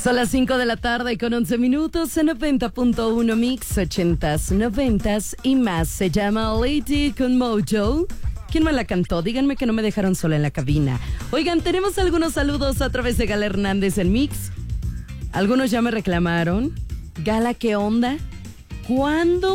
Son las 5 de la tarde con 11 minutos en 90.1 Mix, 80s, 90s y más. Se llama Lady con Mojo. ¿Quién me la cantó? Díganme que no me dejaron sola en la cabina. Oigan, tenemos algunos saludos a través de Gala Hernández en Mix. Algunos ya me reclamaron. Gala, ¿qué onda? ¿Cuándo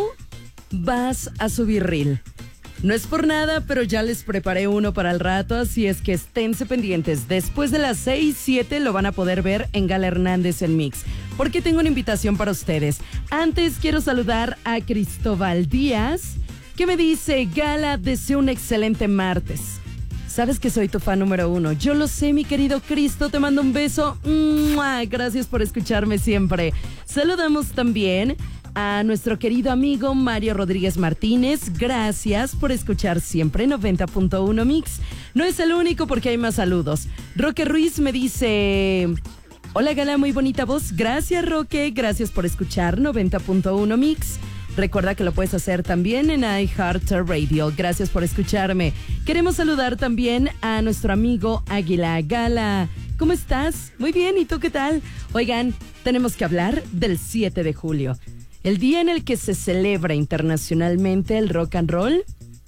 vas a subir reel? No es por nada, pero ya les preparé uno para el rato, así es que esténse pendientes. Después de las 6, 7 lo van a poder ver en Gala Hernández en Mix, porque tengo una invitación para ustedes. Antes quiero saludar a Cristóbal Díaz, que me dice: Gala, deseo un excelente martes. Sabes que soy tu fan número 1. Yo lo sé, mi querido Cristo, te mando un beso. ¡Mua! Gracias por escucharme siempre. Saludamos también a nuestro querido amigo Mario Rodríguez Martínez. Gracias por escuchar siempre 90.1 Mix. No es el único porque hay más saludos. Roque Ruiz me dice: hola Gala, muy bonita voz. Gracias Roque, gracias por escuchar 90.1 Mix. Recuerda que lo puedes hacer también en iHeartRadio. Gracias por escucharme. Queremos saludar también a nuestro amigo Águila. Gala, ¿cómo estás? Muy bien, ¿y tú qué tal? Oigan, tenemos que hablar del 7 de julio. El día en el que se celebra internacionalmente el rock and roll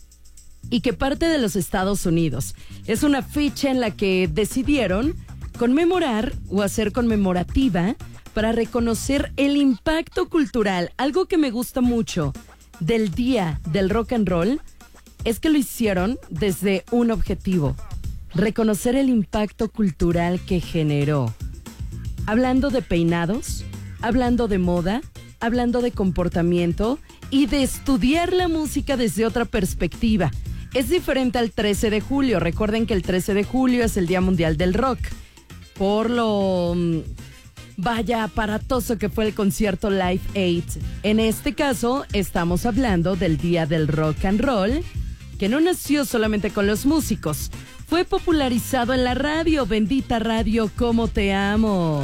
y que parte de los Estados Unidos. Es una fecha en la que decidieron conmemorar o hacer conmemorativa para reconocer el impacto cultural. Algo que me gusta mucho del Día del Rock and Roll es que lo hicieron desde un objetivo: reconocer el impacto cultural que generó. Hablando de peinados, hablando de moda, hablando de comportamiento y de estudiar la música desde otra perspectiva. Es diferente al 13 de julio. Recuerden que el 13 de julio es el Día Mundial del Rock. Por lo vaya aparatoso que fue el concierto Live Aid. En este caso, estamos hablando del Día del Rock and Roll, que no nació solamente con los músicos. Fue popularizado en la radio. Bendita radio, cómo te amo.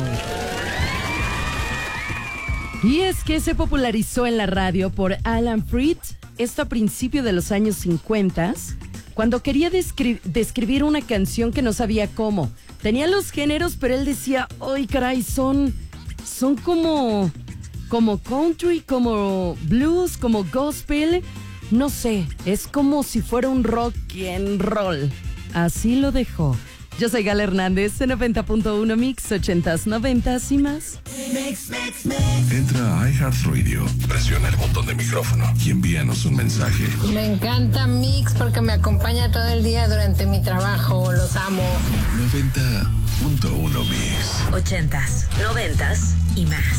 Y es que se popularizó en la radio por Alan Freed, esto a principios de los años 50, cuando quería describir una canción que no sabía cómo. Tenía los géneros, pero él decía: ¡ay, caray! Son como country, como blues, como gospel. No sé, es como si fuera un rock and roll. Así lo dejó. Yo soy Gala Hernández, en 90.1 Mix, 80s, 90s y más. Entra a iHeartRadio, presiona el botón de micrófono y envíanos un mensaje. Me encanta Mix porque me acompaña todo el día durante mi trabajo. Los amo. 90.1 Mix. 80s, 90s y más.